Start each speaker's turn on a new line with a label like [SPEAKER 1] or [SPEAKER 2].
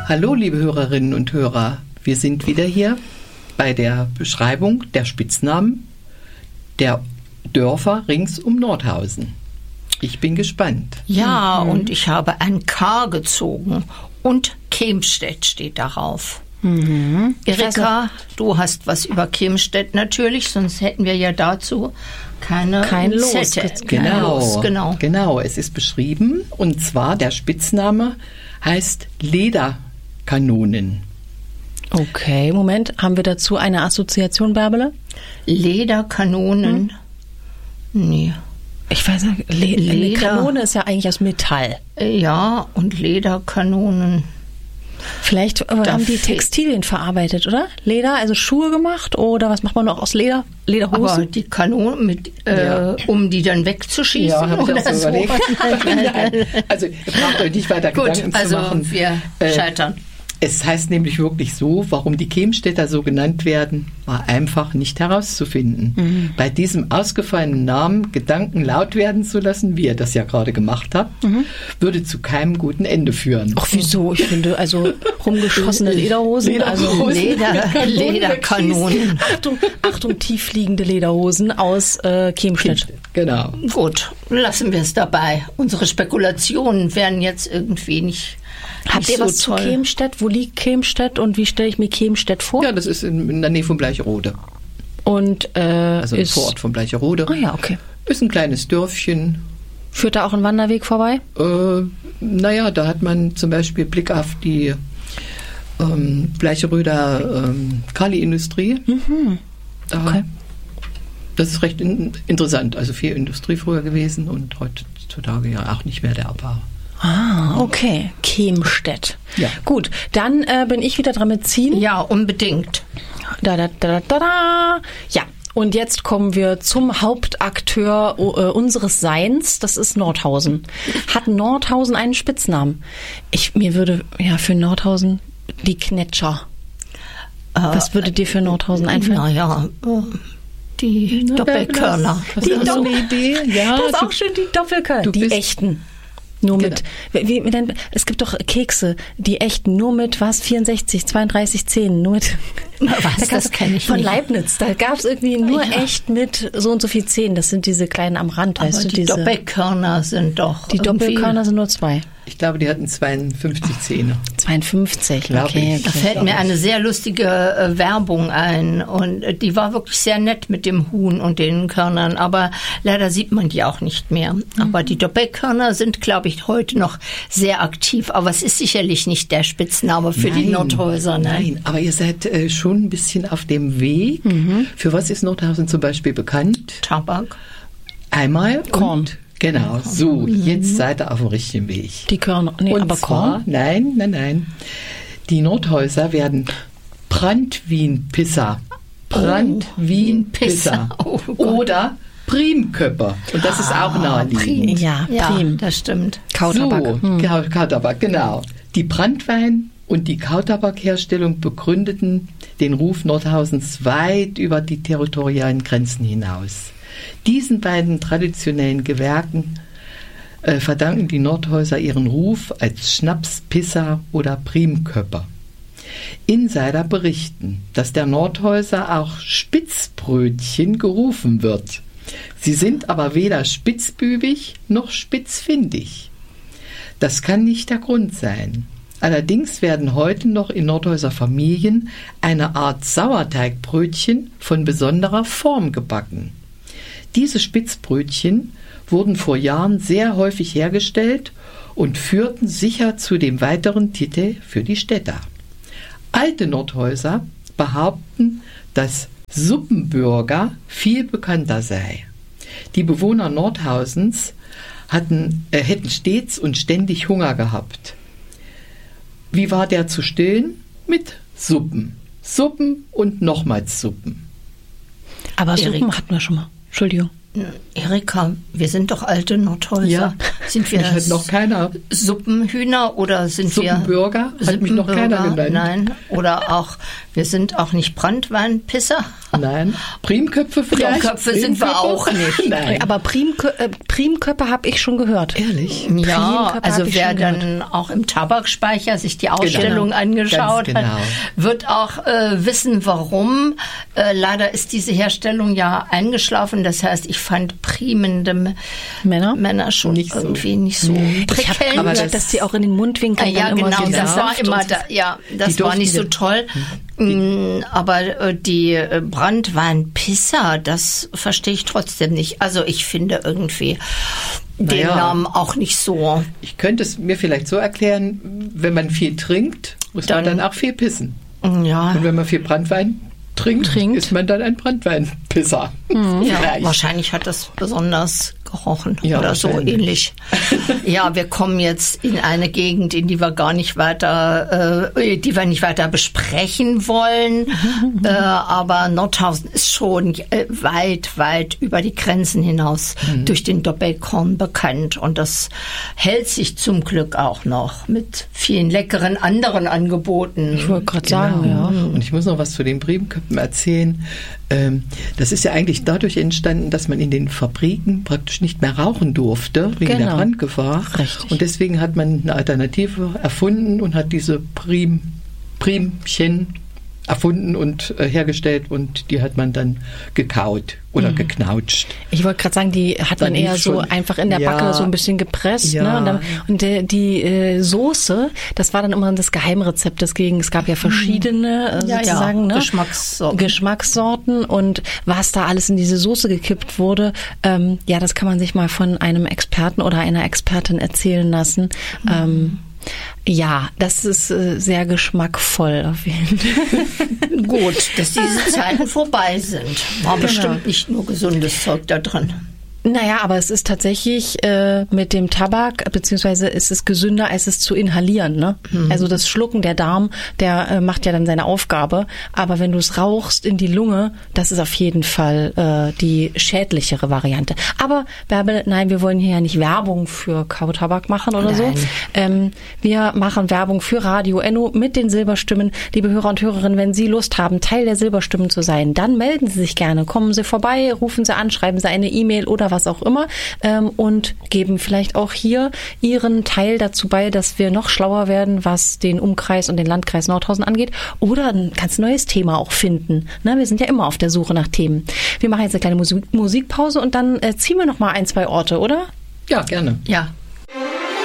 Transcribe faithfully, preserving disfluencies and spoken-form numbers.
[SPEAKER 1] Hallo, liebe Hörerinnen und Hörer. Wir sind wieder hier bei der Beschreibung der Spitznamen der Dörfer rings um Nordhausen. Ich bin gespannt.
[SPEAKER 2] Ja, mhm. und ich habe ein K gezogen und Kemstedt steht darauf. Mhm. Erika, du hast was über Kemstedt natürlich, sonst hätten wir ja dazu keine
[SPEAKER 1] Kein Los.
[SPEAKER 2] Zettel.
[SPEAKER 1] Genau,
[SPEAKER 2] Los, genau.
[SPEAKER 1] genau, es ist beschrieben und zwar der Spitzname heißt Lederkanonen.
[SPEAKER 3] Okay, Moment, haben wir dazu eine Assoziation, Bärbele?
[SPEAKER 2] Lederkanonen? Hm? Nee.
[SPEAKER 3] Ich weiß nicht, Le-
[SPEAKER 2] Leder.
[SPEAKER 3] Eine Kanone ist ja eigentlich aus Metall.
[SPEAKER 2] Ja, und Lederkanonen.
[SPEAKER 3] Vielleicht äh, haben die Textilien verarbeitet, oder? Leder, also Schuhe gemacht oder was macht man noch aus Leder? Lederhosen?
[SPEAKER 2] Aber die Kanonen, mit, äh, ja. um die dann wegzuschießen?
[SPEAKER 1] Ja, habe ich
[SPEAKER 2] oder
[SPEAKER 1] auch so
[SPEAKER 2] so.
[SPEAKER 1] überlegt. Nein, also ihr braucht euch nicht weiter
[SPEAKER 2] Gut,
[SPEAKER 1] Gedanken
[SPEAKER 2] also
[SPEAKER 1] zu machen.
[SPEAKER 2] wir äh, scheitern.
[SPEAKER 1] Es heißt nämlich wirklich so, warum die Kemstädter so genannt werden, war einfach nicht herauszufinden. Mhm. Bei diesem ausgefallenen Namen Gedanken laut werden zu lassen, wie ihr das ja gerade gemacht habt, mhm. würde zu keinem guten Ende führen.
[SPEAKER 3] Ach wieso? Ich finde, also rumgeschossene Lederhosen,
[SPEAKER 1] Lederhosen.
[SPEAKER 3] also
[SPEAKER 2] Leder, Lederkanonen.
[SPEAKER 3] Achtung, Achtung, tiefliegende Lederhosen aus äh, Kemstedt.
[SPEAKER 1] Genau.
[SPEAKER 2] Gut, lassen wir es dabei. Unsere Spekulationen werden jetzt irgendwie nicht...
[SPEAKER 3] Habt ihr was so zu Kemstedt? Wo liegt Kemstedt und wie stelle ich mir Kemstedt vor?
[SPEAKER 1] Ja, das ist in, in der Nähe von Bleicherode.
[SPEAKER 3] Und äh,
[SPEAKER 1] also im
[SPEAKER 3] ist
[SPEAKER 1] Vorort von Bleicherode.
[SPEAKER 3] Ah ja, okay.
[SPEAKER 1] Ist ein kleines Dörfchen.
[SPEAKER 3] Führt da auch ein Wanderweg vorbei?
[SPEAKER 1] Äh, naja, da hat man zum Beispiel Blick auf die ähm, Bleicheröder ähm, Kali-Industrie. Mhm.
[SPEAKER 3] Okay.
[SPEAKER 1] Das ist recht in, interessant. Also viel Industrie früher gewesen und heutzutage ja auch nicht mehr der Abbau.
[SPEAKER 3] Ah, okay. Kemstedt.
[SPEAKER 1] Ja.
[SPEAKER 3] Gut, dann äh, bin ich wieder dran mit ziehen.
[SPEAKER 2] Ja, unbedingt.
[SPEAKER 3] Da, da, da, da, da. Ja, und jetzt kommen wir zum Hauptakteur äh, unseres Seins. Das ist Nordhausen. Hat Nordhausen einen Spitznamen? Ich, mir würde, ja, für Nordhausen die Knetscher. Äh, Was würde dir für Nordhausen einfallen?
[SPEAKER 2] Naja, die
[SPEAKER 1] Na,
[SPEAKER 2] Doppelkörner.
[SPEAKER 1] Das,
[SPEAKER 3] die
[SPEAKER 1] das ist so eine Idee. Ja,
[SPEAKER 3] das ist
[SPEAKER 1] du,
[SPEAKER 3] auch schön, die Doppelkörner. Die echten. Nur mit, genau. wie, wie denn, es gibt doch Kekse, die echten, nur mit, was, vierundsechzig, zweiunddreißig, zehn, nur mit,
[SPEAKER 2] was,
[SPEAKER 3] da
[SPEAKER 2] das kenne ich
[SPEAKER 3] von
[SPEAKER 2] nicht.
[SPEAKER 3] Leibniz, da gab es irgendwie nur ja. echt mit so und so viel Zehen, das sind diese kleinen am Rand,
[SPEAKER 2] Aber
[SPEAKER 3] weißt du,
[SPEAKER 2] die
[SPEAKER 3] diese.
[SPEAKER 2] Doppelkörner sind doch
[SPEAKER 3] Die Doppelkörner sind nur zwei.
[SPEAKER 1] Ich glaube, die hatten zweiundfünfzig Zähne.
[SPEAKER 3] zweiundfünfzig,
[SPEAKER 1] Glaub
[SPEAKER 3] okay.
[SPEAKER 1] ich.
[SPEAKER 2] Da fällt mir eine sehr lustige äh, Werbung ein und äh, die war wirklich sehr nett mit dem Huhn und den Körnern, aber leider sieht man die auch nicht mehr. Mhm. Aber die Doppelkörner sind, glaube ich, heute noch sehr aktiv, aber es ist sicherlich nicht der Spitzname für
[SPEAKER 1] Nein,
[SPEAKER 2] die Nordhäuser. Ne?
[SPEAKER 1] Nein, aber ihr seid äh, schon ein bisschen auf dem Weg. Mhm. Für was ist Nordhausen zum Beispiel bekannt?
[SPEAKER 2] Tabak.
[SPEAKER 1] Einmal
[SPEAKER 3] Korn.
[SPEAKER 1] Und Genau, so, jetzt seid ihr auf dem richtigen Weg.
[SPEAKER 3] Die Körner, nee,
[SPEAKER 1] und
[SPEAKER 3] aber
[SPEAKER 1] zwar,
[SPEAKER 3] Korn?
[SPEAKER 1] Nein, nein, nein. Die Nordhäuser werden Brandwien-Pisser. Brandwien-Pisser.
[SPEAKER 2] Oh,
[SPEAKER 1] oder Primköpper. Und das ist auch naheliegend.
[SPEAKER 3] Ja,
[SPEAKER 2] Ja,
[SPEAKER 3] Prim.
[SPEAKER 2] das stimmt.
[SPEAKER 3] Kautabak.
[SPEAKER 1] So, hm. Kautabak, genau. Die Brandwein- und die Kautabakherstellung begründeten den Ruf Nordhausens weit über die territorialen Grenzen hinaus. Diesen beiden traditionellen Gewerken äh, verdanken die Nordhäuser ihren Ruf als Schnapspisser oder Primköpper. Insider berichten, dass der Nordhäuser auch Spitzbrötchen gerufen wird. Sie sind aber weder spitzbübig noch spitzfindig. Das kann nicht der Grund sein. Allerdings werden heute noch in Nordhäuser Familien eine Art Sauerteigbrötchen von besonderer Form gebacken. Diese Spitzbrötchen wurden vor Jahren sehr häufig hergestellt und führten sicher zu dem weiteren Titel für die Städter. Alte Nordhäuser behaupten, dass Suppenbürger viel bekannter sei. Die Bewohner Nordhausens hatten, äh, hätten stets und ständig Hunger gehabt. Wie war der zu stillen? Mit Suppen. Suppen und nochmals Suppen.
[SPEAKER 3] Aber
[SPEAKER 2] Erik.
[SPEAKER 3] Suppen hatten wir schon mal. Entschuldigung.
[SPEAKER 2] Erika, wir sind doch alte Nordhäuser.
[SPEAKER 1] Ja.
[SPEAKER 2] Sind wir
[SPEAKER 1] Mich hat noch keiner.
[SPEAKER 2] Suppenhühner oder sind
[SPEAKER 1] Suppenbürger?
[SPEAKER 2] wir
[SPEAKER 1] Hat mich noch keiner genannt.
[SPEAKER 2] Nein. Oder auch, wir sind auch nicht Brandweinpisser.
[SPEAKER 1] Nein. Primköpfe vielleicht?
[SPEAKER 2] Primköpfe sind wir auch nicht.
[SPEAKER 1] Nein.
[SPEAKER 3] Aber Primkö äh, Primköpfe habe ich schon gehört.
[SPEAKER 1] Ehrlich?
[SPEAKER 2] Ja,
[SPEAKER 3] Primköpfe
[SPEAKER 2] also
[SPEAKER 3] hab ich
[SPEAKER 2] wer
[SPEAKER 3] schon
[SPEAKER 2] dann
[SPEAKER 3] gehört.
[SPEAKER 2] auch im Tabakspeicher sich die Ausstellung
[SPEAKER 1] Genau.
[SPEAKER 2] angeschaut
[SPEAKER 1] Ganz genau.
[SPEAKER 2] hat, wird auch äh, wissen, warum. Äh, leider ist diese Herstellung ja eingeschlafen. Das heißt, ich fand primende
[SPEAKER 3] Männer?
[SPEAKER 2] Männer schon
[SPEAKER 1] Nicht so.
[SPEAKER 2] irgendwie nicht so
[SPEAKER 3] Ich
[SPEAKER 2] prickelnd.
[SPEAKER 3] habe
[SPEAKER 1] Aber
[SPEAKER 3] gehört,
[SPEAKER 1] das-
[SPEAKER 3] dass die auch in den Mundwinkeln
[SPEAKER 2] ja,
[SPEAKER 3] dann immer
[SPEAKER 2] genau,
[SPEAKER 3] so
[SPEAKER 2] das war
[SPEAKER 3] Saft
[SPEAKER 2] immer
[SPEAKER 3] und-
[SPEAKER 2] da, ja, das
[SPEAKER 1] Die
[SPEAKER 2] war nicht so
[SPEAKER 1] durften-
[SPEAKER 2] toll. Mm, Aber äh, die äh, Brandweinpisser, das verstehe ich trotzdem nicht. Also ich finde irgendwie den
[SPEAKER 1] Naja.
[SPEAKER 2] Namen auch nicht so.
[SPEAKER 1] Ich könnte es mir vielleicht so erklären, wenn man viel trinkt, muss man
[SPEAKER 2] Dann-
[SPEAKER 1] dann auch viel pissen.
[SPEAKER 2] Ja,
[SPEAKER 1] Und wenn man viel Brandwein trinkt,
[SPEAKER 3] Trinkt.
[SPEAKER 1] ist man dann ein Brandweinpisser.
[SPEAKER 2] ja
[SPEAKER 1] Vielleicht.
[SPEAKER 2] wahrscheinlich hat das besonders gerochen
[SPEAKER 1] Ja,
[SPEAKER 2] oder so
[SPEAKER 1] wahrscheinlich.
[SPEAKER 2] ähnlich. Ja, wir kommen jetzt in eine Gegend, in die wir gar nicht weiter, äh, die wir nicht weiter besprechen wollen. äh, aber Nordhausen ist schon äh, weit, weit über die Grenzen hinaus
[SPEAKER 1] Mhm.
[SPEAKER 2] durch den Doppelkorn bekannt. Und das hält sich zum Glück auch noch mit vielen leckeren anderen Angeboten.
[SPEAKER 3] Ich wollte gerade
[SPEAKER 1] Genau.
[SPEAKER 3] sagen, ja.
[SPEAKER 1] Und ich muss noch was zu den Primköpfen erzählen. Ähm, das ist ja eigentlich dadurch entstanden, dass man in den Fabriken praktisch nicht mehr rauchen durfte, wegen
[SPEAKER 3] Genau.
[SPEAKER 1] der Brandgefahr.
[SPEAKER 3] Richtig.
[SPEAKER 1] Und deswegen hat man eine Alternative erfunden und hat diese Prim, Primchen erfunden und äh, hergestellt und die hat man dann gekaut oder
[SPEAKER 3] Mhm.
[SPEAKER 1] geknautscht.
[SPEAKER 3] Ich wollte gerade sagen, die hat
[SPEAKER 1] Dann
[SPEAKER 3] man eher
[SPEAKER 1] lief
[SPEAKER 3] so
[SPEAKER 1] schon-
[SPEAKER 3] einfach in der
[SPEAKER 1] Ja.
[SPEAKER 3] Backe so ein bisschen gepresst.
[SPEAKER 1] Ja.
[SPEAKER 3] Ne? Und, dann, und der, die äh, Soße, das war dann immer das Geheimrezept. Deswegen, es gab ja verschiedene äh,
[SPEAKER 2] Ja, ja,
[SPEAKER 3] sozusagen ne?
[SPEAKER 2] Geschmackssorten.
[SPEAKER 3] Geschmackssorten und was da alles in diese Soße gekippt wurde, ähm, ja, das kann man sich mal von einem Experten oder einer Expertin erzählen lassen.
[SPEAKER 2] Mhm.
[SPEAKER 3] Ähm, ja, das ist äh, sehr geschmackvoll auf jeden Fall.
[SPEAKER 2] Gut, dass diese Zeiten vorbei sind. War
[SPEAKER 3] Genau.
[SPEAKER 2] bestimmt nicht nur gesundes Zeug da drin.
[SPEAKER 3] Naja, aber es ist tatsächlich äh, mit dem Tabak, beziehungsweise ist es gesünder, als es zu inhalieren. Ne?
[SPEAKER 2] Mhm.
[SPEAKER 3] Also das Schlucken, der Darm, der äh, macht ja dann seine Aufgabe. Aber wenn du es rauchst in die Lunge, das ist auf jeden Fall äh, die schädlichere Variante. Aber Bärbel, nein, wir wollen hier ja nicht Werbung für Kautabak machen oder
[SPEAKER 2] Nein.
[SPEAKER 3] so. Ähm, wir machen Werbung für Radio Enno mit den Silberstimmen. Liebe Hörer und Hörerinnen, wenn Sie Lust haben, Teil der Silberstimmen zu sein, dann melden Sie sich gerne. Kommen Sie vorbei, rufen Sie an, schreiben Sie eine E-Mail oder was auch immer ähm, und geben vielleicht auch hier Ihren Teil dazu bei, dass wir noch schlauer werden, was den Umkreis und den Landkreis Nordhausen angeht oder ein ganz neues Thema auch finden. Na, wir sind ja immer auf der Suche nach Themen. Wir machen jetzt eine kleine Musik- Musikpause und dann äh, ziehen wir noch mal ein, zwei Orte, oder?
[SPEAKER 1] Ja, gerne.
[SPEAKER 2] Ja.